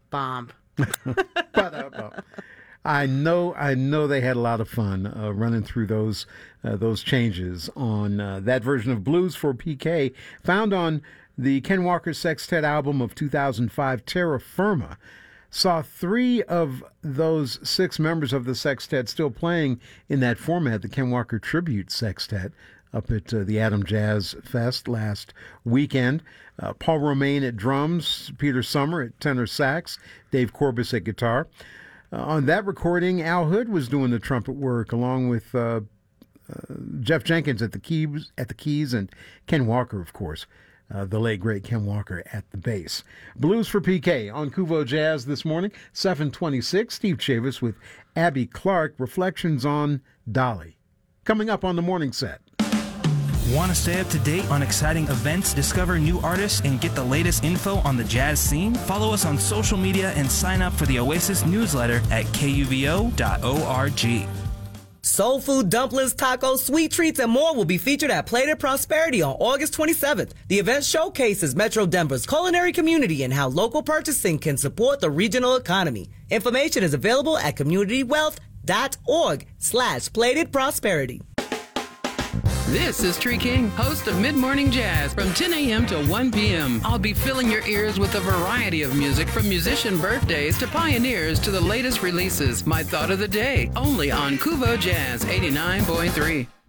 Bomb. Ba-da-ba. I know they had a lot of fun running through those changes on that version of Blues for PK, found on the Ken Walker Sextet album of 2005, Terra Firma. Saw 3 of those 6 members of the sextet still playing in that format, the Ken Walker Tribute Sextet, up at the Adam Jazz Fest last weekend. Paul Romaine at drums, Peter Summer at tenor sax, Dave Corbus at guitar. On that recording, Al Hood was doing the trumpet work, along with Jeff Jenkins at the keys, and Ken Walker, of course. The late, great Ken Walker at the bass. Blues for PK on Kuvo Jazz this morning, 7:26. Steve Chavis with Abby Clark, Reflections on Dolly. Coming up on the morning set. Want to stay up to date on exciting events, discover new artists, and get the latest info on the jazz scene? Follow us on social media and sign up for the Oasis newsletter at kuvo.org. Soul food, dumplings, tacos, sweet treats, and more will be featured at Plated Prosperity on August 27th. The event showcases Metro Denver's culinary community and how local purchasing can support the regional economy. Information is available at communitywealth.org/Plated Prosperity. This is Tree King, host of Mid-Morning Jazz from 10 a.m. to 1 p.m. I'll be filling your ears with a variety of music from musician birthdays to pioneers to the latest releases. My thought of the day, only on Kuvo Jazz 89.3.